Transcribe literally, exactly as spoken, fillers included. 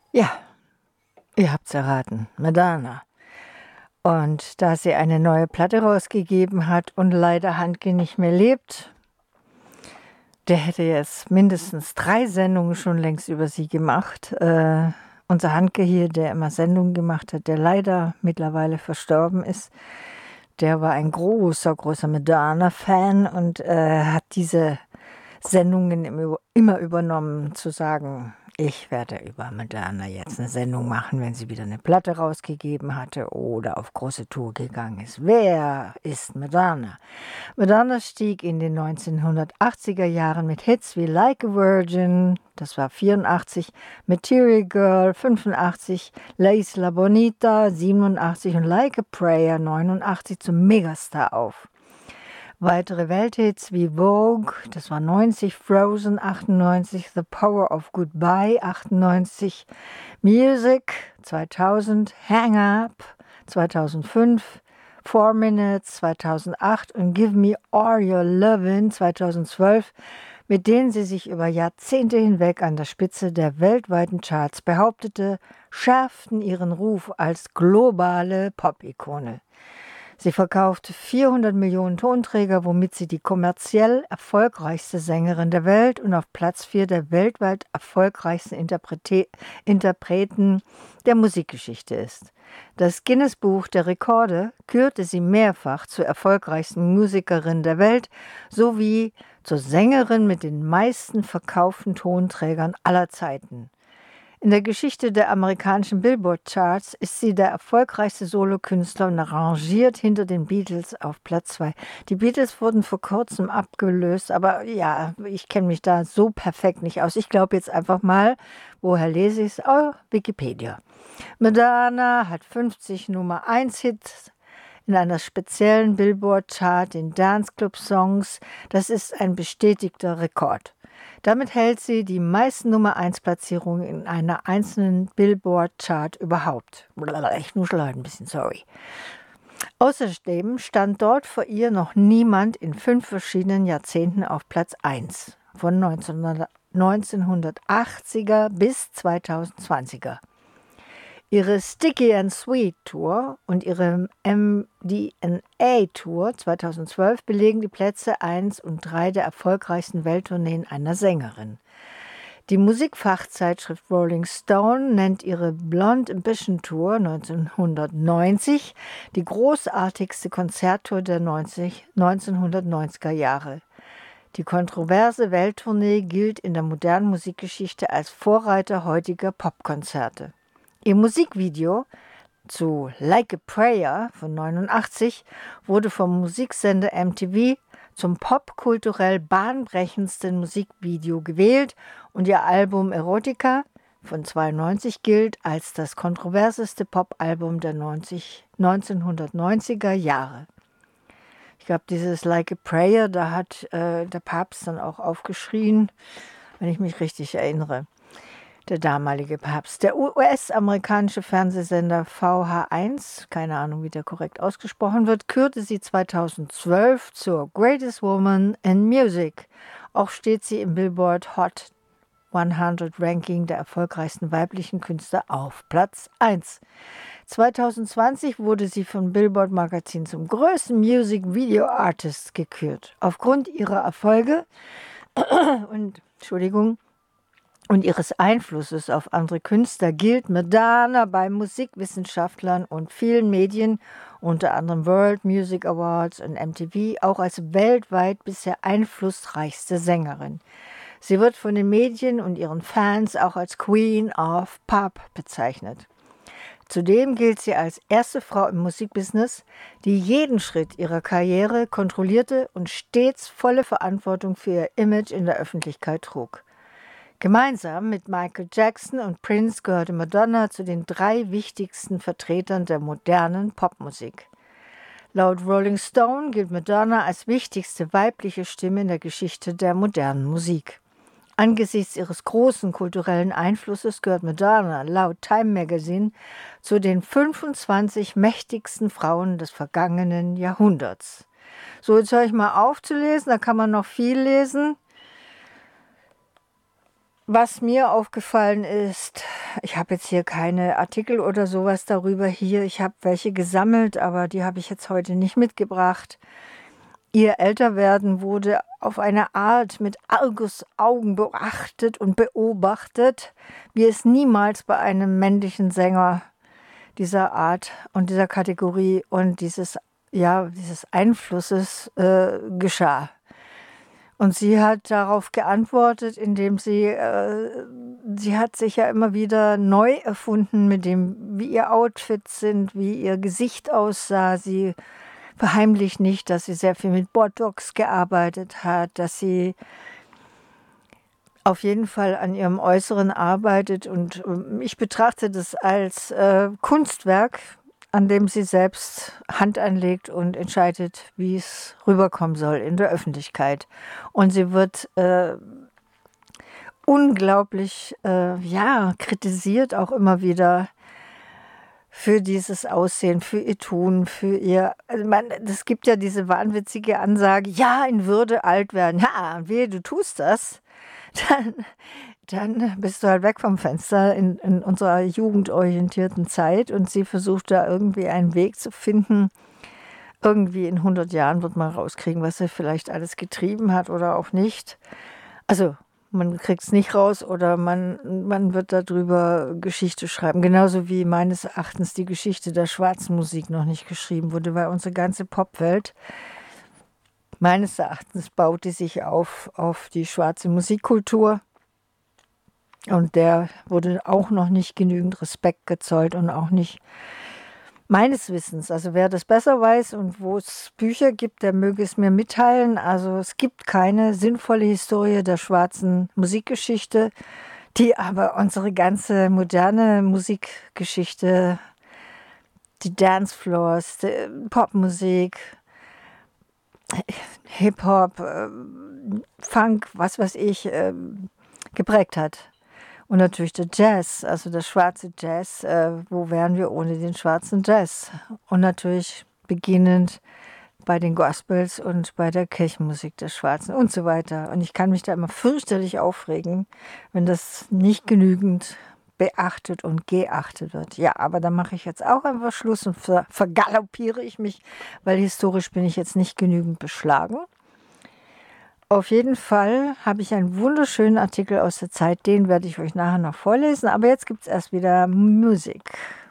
Ja, ihr habt's erraten, Madonna. Und da sie eine neue Platte rausgegeben hat und leider Handke nicht mehr lebt, der hätte jetzt mindestens drei Sendungen schon längst über sie gemacht. Äh, unser Handke hier, der immer Sendungen gemacht hat, der leider mittlerweile verstorben ist, der war ein großer, großer Madonna-Fan und äh, hat diese Sendungen im- immer übernommen, zu sagen, ich werde über Madonna jetzt eine Sendung machen, wenn sie wieder eine Platte rausgegeben hatte oder auf große Tour gegangen ist. Wer ist Madonna? Madonna stieg in den neunzehnhundertachtziger Jahren mit Hits wie Like a Virgin, das war vierundachtzig, Material Girl fünfundachtzig, La Isla Bonita siebenundachtzig und Like a Prayer neunundachtzig zum Megastar auf. Weitere Welthits wie Vogue, das war neunzig, Frozen achtundneunzig, The Power of Goodbye achtundneunzig, Music zweitausend, Hang Up zweitausendfünf, Four Minutes zweitausendacht und Give Me All Your Lovin' zweitausendzwölf, mit denen sie sich über Jahrzehnte hinweg an der Spitze der weltweiten Charts behauptete, schärften ihren Ruf als globale Pop-Ikone. Sie verkaufte vierhundert Millionen Tonträger, womit sie die kommerziell erfolgreichste Sängerin der Welt und auf Platz vier der weltweit erfolgreichsten Interprete Interpreten der Musikgeschichte ist. Das Guinness-Buch der Rekorde kürte sie mehrfach zur erfolgreichsten Musikerin der Welt sowie zur Sängerin mit den meisten verkauften Tonträgern aller Zeiten. In der Geschichte der amerikanischen Billboard-Charts ist sie der erfolgreichste Solokünstler und rangiert hinter den Beatles auf Platz zwei. Die Beatles wurden vor kurzem abgelöst, aber ja, ich kenne mich da so perfekt nicht aus. Ich glaube jetzt einfach mal, woher lese ich es? Oh, Wikipedia. Madonna hat fünfzig Nummer eins Hits in einer speziellen Billboard-Chart, den Dance Club Songs. Das ist ein bestätigter Rekord. Damit hält sie die meisten Nummer eins Platzierungen in einer einzelnen Billboard-Chart überhaupt. Ich nuschel heute ein bisschen, sorry. Außerdem stand dort vor ihr noch niemand in fünf verschiedenen Jahrzehnten auf Platz eins, von neunzehnhundertachtziger bis zweitausendzwanziger. Ihre Sticky and Sweet Tour und ihre M D N A Tour zweitausendzwölf belegen die Plätze eins und drei der erfolgreichsten Welttourneen einer Sängerin. Die Musikfachzeitschrift Rolling Stone nennt ihre Blonde Ambition Tour neunzehnhundertneunzig die großartigste Konzerttour der neunzehnhundertneunziger Jahre. Die kontroverse Welttournee gilt in der modernen Musikgeschichte als Vorreiter heutiger Popkonzerte. Ihr Musikvideo zu Like a Prayer von neunundachtzig wurde vom Musiksender M T V zum popkulturell bahnbrechendsten Musikvideo gewählt und ihr Album Erotica von zweiundneunzig gilt als das kontroverseste Popalbum der neunzehnhundertneunziger Jahre. Ich glaube, dieses Like a Prayer, da hat äh, der Papst dann auch aufgeschrien, wenn ich mich richtig erinnere. Der damalige Papst. Der U S-amerikanische Fernsehsender V H eins, keine Ahnung, wie der korrekt ausgesprochen wird, kürte sie zweitausendzwölf zur Greatest Woman in Music. Auch steht sie im Billboard Hot hundert Ranking der erfolgreichsten weiblichen Künstler auf Platz eins. zweitausendzwanzig wurde sie vom Billboard Magazin zum größten Music Video Artist gekürt. Aufgrund ihrer Erfolge und Entschuldigung, und ihres Einflusses auf andere Künstler gilt Madonna bei Musikwissenschaftlern und vielen Medien, unter anderem World Music Awards und M T V, auch als weltweit bisher einflussreichste Sängerin. Sie wird von den Medien und ihren Fans auch als Queen of Pop bezeichnet. Zudem gilt sie als erste Frau im Musikbusiness, die jeden Schritt ihrer Karriere kontrollierte und stets volle Verantwortung für ihr Image in der Öffentlichkeit trug. Gemeinsam mit Michael Jackson und Prince gehörte Madonna zu den drei wichtigsten Vertretern der modernen Popmusik. Laut Rolling Stone gilt Madonna als wichtigste weibliche Stimme in der Geschichte der modernen Musik. Angesichts ihres großen kulturellen Einflusses gehört Madonna laut Time Magazine zu den fünfundzwanzig mächtigsten Frauen des vergangenen Jahrhunderts. So, jetzt höre ich mal auf zu lesen, da kann man noch viel lesen. Was mir aufgefallen ist, ich habe jetzt hier keine Artikel oder sowas darüber hier. Ich habe welche gesammelt, aber die habe ich jetzt heute nicht mitgebracht. Ihr Älterwerden wurde auf eine Art mit Argusaugen beachtet und beobachtet, wie es niemals bei einem männlichen Sänger dieser Art und dieser Kategorie und dieses, ja, dieses Einflusses äh, geschah. Und sie hat darauf geantwortet, indem sie, äh, sie hat sich ja immer wieder neu erfunden mit dem, wie ihr Outfits sind, wie ihr Gesicht aussah. Sie verheimlicht nicht, dass sie sehr viel mit Botox gearbeitet hat, dass sie auf jeden Fall an ihrem Äußeren arbeitet. Und ähm, ich betrachte das als äh, Kunstwerk, an dem sie selbst Hand anlegt und entscheidet, wie es rüberkommen soll in der Öffentlichkeit. Und sie wird äh, unglaublich äh, ja, kritisiert, auch immer wieder für dieses Aussehen, für ihr Tun, für ihr. Also man, es gibt ja diese wahnwitzige Ansage, ja, in Würde alt werden. Ja, wehe, du tust das, dann, dann bist du halt weg vom Fenster in, in unserer jugendorientierten Zeit. Und sie versucht da irgendwie einen Weg zu finden. Irgendwie in hundert Jahren wird man rauskriegen, was sie vielleicht alles getrieben hat oder auch nicht. Also man kriegt es nicht raus oder man, man wird darüber Geschichte schreiben. Genauso wie meines Erachtens die Geschichte der schwarzen Musik noch nicht geschrieben wurde, weil unsere ganze Popwelt meines Erachtens baut die sich auf, auf die schwarze Musikkultur. Und der wurde auch noch nicht genügend Respekt gezollt und auch nicht meines Wissens. Also wer das besser weiß und wo es Bücher gibt, der möge es mir mitteilen. Also es gibt keine sinnvolle Historie der schwarzen Musikgeschichte, die aber unsere ganze moderne Musikgeschichte, die Dancefloors, die Popmusik, Hip-Hop, äh, Funk, was weiß ich, äh, geprägt hat. Und natürlich der Jazz, also der schwarze Jazz. Äh, wo wären wir ohne den schwarzen Jazz? Und natürlich beginnend bei den Gospels und bei der Kirchenmusik der Schwarzen und so weiter. Und ich kann mich da immer fürchterlich aufregen, wenn das nicht genügend beachtet und geachtet wird. Ja, aber da mache ich jetzt auch einfach Schluss und ver vergaloppiere ich mich, weil historisch bin ich jetzt nicht genügend beschlagen. Auf jeden Fall habe ich einen wunderschönen Artikel aus der Zeit, den werde ich euch nachher noch vorlesen, aber jetzt gibt es erst wieder Musik.